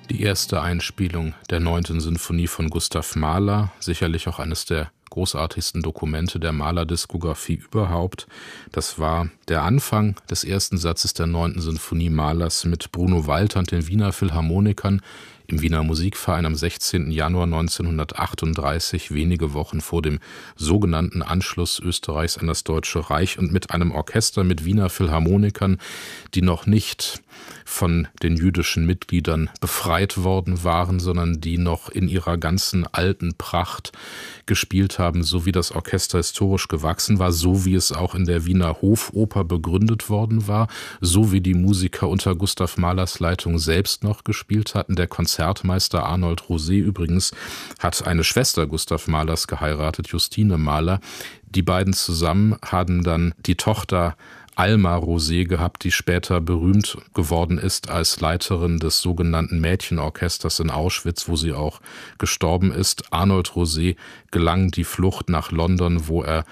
Die erste Einspielung der 9. Sinfonie von Gustav Mahler, sicherlich auch eines der großartigsten Dokumente der Mahler-Diskografie überhaupt. Das war der Anfang des ersten Satzes der 9. Sinfonie Mahlers mit Bruno Walter und den Wiener Philharmonikern im Wiener Musikverein am 16. Januar 1938, wenige Wochen vor dem sogenannten Anschluss Österreichs an das Deutsche Reich, und mit einem Orchester mit Wiener Philharmonikern, die noch nicht von den jüdischen Mitgliedern befreit worden waren, sondern die noch in ihrer ganzen alten Pracht gespielt haben, so wie das Orchester historisch gewachsen war, so wie es auch in der Wiener Hofoper begründet worden war, so wie die Musiker unter Gustav Mahlers Leitung selbst noch gespielt hatten. Der Konzertmeister Arnold Rosé übrigens hat eine Schwester Gustav Mahlers geheiratet, Justine Mahler. Die beiden zusammen haben dann die Tochter Alma Rosé gehabt, die später berühmt geworden ist als Leiterin des sogenannten Mädchenorchesters in Auschwitz, wo sie auch gestorben ist. Arnold Rosé gelang die Flucht nach London, wo er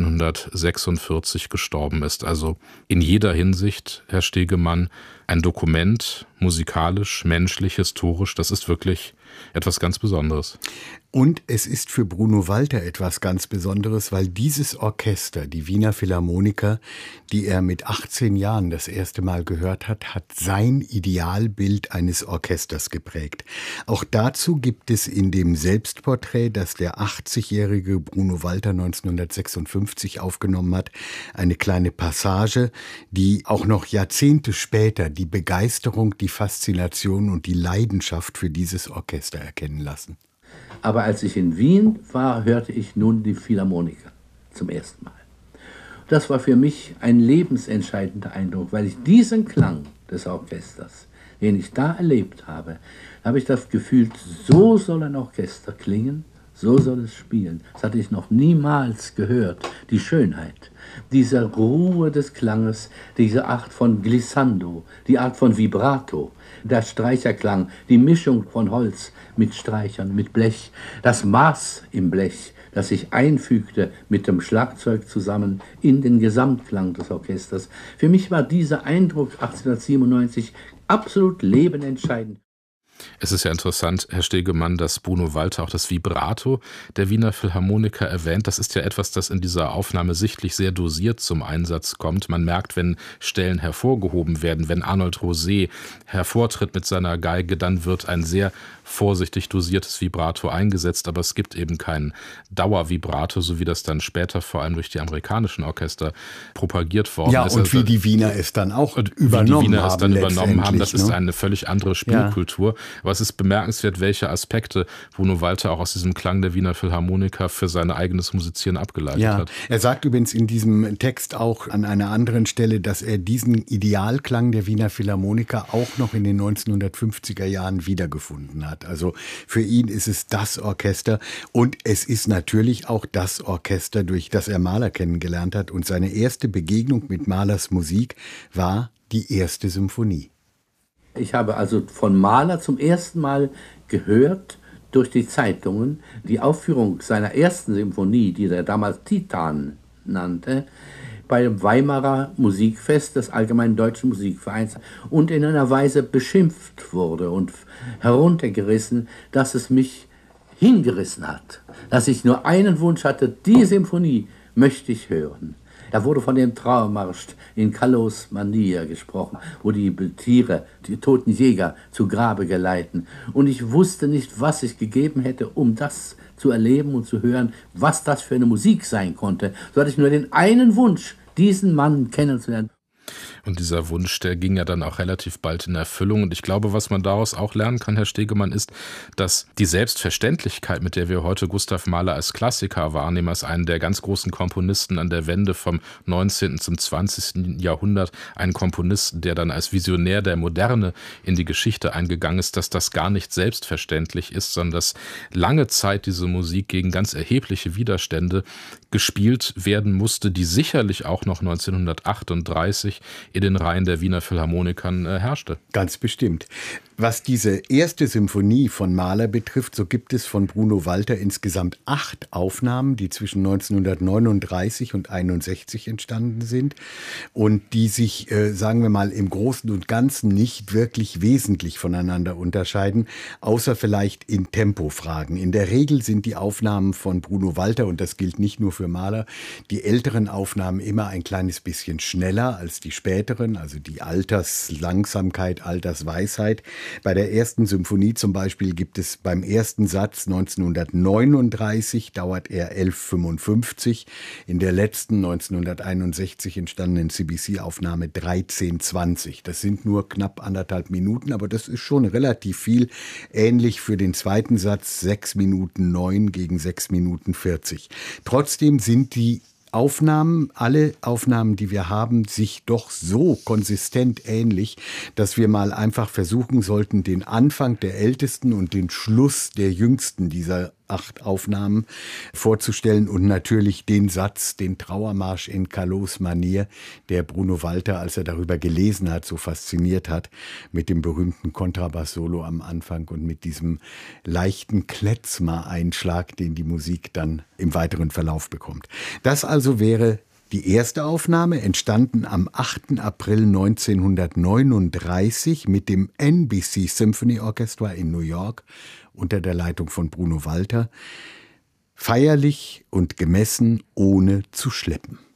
1946 gestorben ist. Also in jeder Hinsicht, Herr Stegemann, ein Dokument, musikalisch, menschlich, historisch, das ist wirklich etwas ganz Besonderes. Und es ist für Bruno Walter etwas ganz Besonderes, weil dieses Orchester, die Wiener Philharmoniker, die er mit 18 Jahren das erste Mal gehört hat, hat sein Idealbild eines Orchesters geprägt. Auch dazu gibt es in dem Selbstporträt, das der 80-jährige Bruno Walter 1956 aufgenommen hat, eine kleine Passage, die auch noch Jahrzehnte später die Begeisterung, die Faszination und die Leidenschaft für dieses Orchester erkennen lassen. Aber als ich in Wien war, hörte ich nun die Philharmoniker zum ersten Mal. Das war für mich ein lebensentscheidender Eindruck, weil ich diesen Klang des Orchesters, den ich da erlebt habe, habe ich das Gefühl, so soll ein Orchester klingen, so soll es spielen. Das hatte ich noch niemals gehört. Die Schönheit, diese Ruhe des Klanges, diese Art von Glissando, die Art von Vibrato, der Streicherklang, die Mischung von Holz mit Streichern, mit Blech, das Maß im Blech, das sich einfügte mit dem Schlagzeug zusammen in den Gesamtklang des Orchesters. Für mich war dieser Eindruck 1897 absolut lebenentscheidend. Es ist ja interessant, Herr Stegemann, dass Bruno Walter auch das Vibrato der Wiener Philharmoniker erwähnt. Das ist ja etwas, das in dieser Aufnahme sichtlich sehr dosiert zum Einsatz kommt. Man merkt, wenn Stellen hervorgehoben werden, wenn Arnold Rosé hervortritt mit seiner Geige, dann wird ein sehr vorsichtig dosiertes Vibrato eingesetzt, aber es gibt eben kein Dauervibrato, so wie das dann später vor allem durch die amerikanischen Orchester propagiert worden ist. Ja, und wie die Wiener es dann auch übernommen haben. Das ist eine völlig andere Spielkultur. Ja. Aber es ist bemerkenswert, welche Aspekte Bruno Walter auch aus diesem Klang der Wiener Philharmoniker für sein eigenes Musizieren abgeleitet hat. Er sagt übrigens in diesem Text auch an einer anderen Stelle, dass er diesen Idealklang der Wiener Philharmoniker auch noch in den 1950er Jahren wiedergefunden hat. Also für ihn ist es das Orchester und es ist natürlich auch das Orchester, durch das er Mahler kennengelernt hat. Und seine erste Begegnung mit Mahlers Musik war die erste Symphonie. Ich habe also von Mahler zum ersten Mal gehört durch die Zeitungen die Aufführung seiner ersten Symphonie, die er damals Titan nannte, beim Weimarer Musikfest des Allgemeinen Deutschen Musikvereins und in einer Weise beschimpft wurde und heruntergerissen, dass es mich hingerissen hat, dass ich nur einen Wunsch hatte, die Symphonie möchte ich hören. Da wurde von dem Trauermarsch in Kalos Manier gesprochen, wo die Tiere, die toten Jäger, zu Grabe geleiten. Und ich wusste nicht, was ich gegeben hätte, um das zu erleben und zu hören, was das für eine Musik sein konnte. So hatte ich nur den einen Wunsch, diesen Mann kennenzulernen. Und dieser Wunsch, der ging ja dann auch relativ bald in Erfüllung. Und ich glaube, was man daraus auch lernen kann, Herr Stegemann, ist, dass die Selbstverständlichkeit, mit der wir heute Gustav Mahler als Klassiker wahrnehmen, als einen der ganz großen Komponisten an der Wende vom 19. zum 20. Jahrhundert, einen Komponisten, der dann als Visionär der Moderne in die Geschichte eingegangen ist, dass das gar nicht selbstverständlich ist, sondern dass lange Zeit diese Musik gegen ganz erhebliche Widerstände gespielt werden musste, die sicherlich auch noch 1938 in den Reihen der Wiener Philharmonikern herrschte. Ganz bestimmt. Was diese erste Symphonie von Mahler betrifft, so gibt es von Bruno Walter insgesamt 8 Aufnahmen, die zwischen 1939 und 1961 entstanden sind und die sich, sagen wir mal, im Großen und Ganzen nicht wirklich wesentlich voneinander unterscheiden, außer vielleicht in Tempofragen. In der Regel sind die Aufnahmen von Bruno Walter, und das gilt nicht nur für Mahler, die älteren Aufnahmen immer ein kleines bisschen schneller als die späteren, also die Alterslangsamkeit, Altersweisheit. Bei der ersten Symphonie zum Beispiel gibt es beim ersten Satz 1939, dauert er 11,55, in der letzten 1961 entstandenen CBC-Aufnahme 13,20. Das sind nur knapp 1,5 Minuten, aber das ist schon relativ viel. Ähnlich für den zweiten Satz 6 Minuten 9 gegen 6 Minuten 40. Trotzdem sind die Aufnahmen, alle Aufnahmen, die wir haben, sich doch so konsistent ähnlich, dass wir mal einfach versuchen sollten, den Anfang der ältesten und den Schluss der jüngsten dieser 8 Aufnahmen vorzustellen und natürlich den Satz, den Trauermarsch in Callot's Manier, der Bruno Walter, als er darüber gelesen hat, so fasziniert hat, mit dem berühmten Kontrabass-Solo am Anfang und mit diesem leichten Klezmer-Einschlag, den die Musik dann im weiteren Verlauf bekommt. Das also wäre die erste Aufnahme, entstanden am 8. April 1939 mit dem NBC Symphony Orchestra in New York unter der Leitung von Bruno Walter, feierlich und gemessen, ohne zu schleppen.